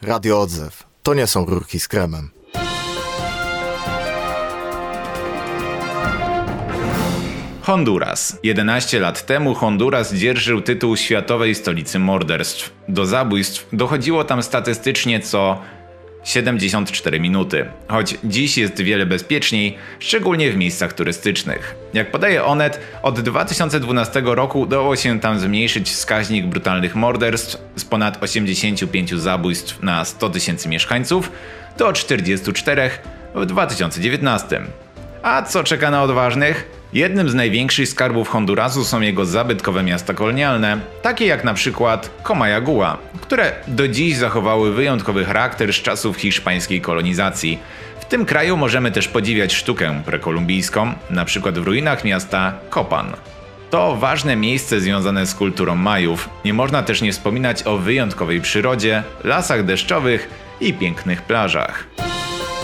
Radio Odzew. To nie są rurki z kremem. Honduras. 11 lat temu Honduras dzierżył tytuł światowej stolicy morderstw. Do zabójstw dochodziło tam statystycznie co 74 minuty, choć dziś jest wiele bezpieczniej, szczególnie w miejscach turystycznych. Jak podaje Onet, od 2012 roku udało się tam zmniejszyć wskaźnik brutalnych morderstw z ponad 85 zabójstw na 100 tysięcy mieszkańców do 44 w 2019. A co czeka na odważnych? Jednym z największych skarbów Hondurasu są jego zabytkowe miasta kolonialne, takie jak na przykład Comayagua, które do dziś zachowały wyjątkowy charakter z czasów hiszpańskiej kolonizacji. W tym kraju możemy też podziwiać sztukę prekolumbijską, na przykład w ruinach miasta Copan. To ważne miejsce związane z kulturą Majów. Nie można też nie wspominać o wyjątkowej przyrodzie, lasach deszczowych i pięknych plażach.